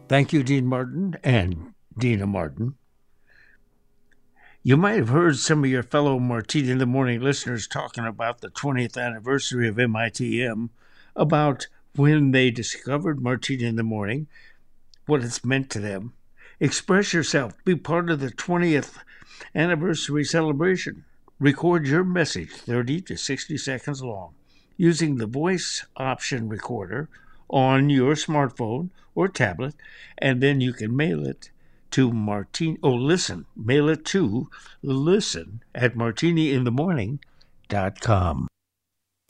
Thank you, Dean Martin and Dina Martin. You might have heard some of your fellow Martini in the Morning listeners talking about the 20th anniversary of MITM, about when they discovered Martini in the Morning, what it's meant to them. Express yourself. Be part of the 20th anniversary celebration. Record your message 30 to 60 seconds long using the voice option recorder on your smartphone or tablet, and then you can mail it to mail it to listen at martiniinthemorning.com.